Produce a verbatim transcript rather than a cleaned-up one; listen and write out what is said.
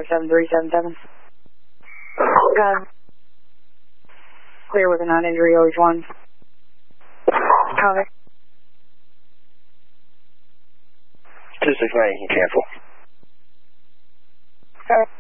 seven three seven seven. Got clear with a non-injury, O H one. Copy. two six nine, cancel. Sorry.